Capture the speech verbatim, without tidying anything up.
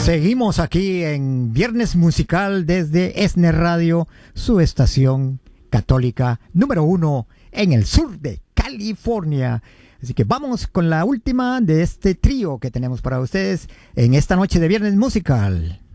Seguimos aquí en Viernes Musical desde ESNE Radio, su estación católica número uno en el sur de California. Así que vamos con la última de este trío que tenemos para ustedes en esta noche de Viernes Musical.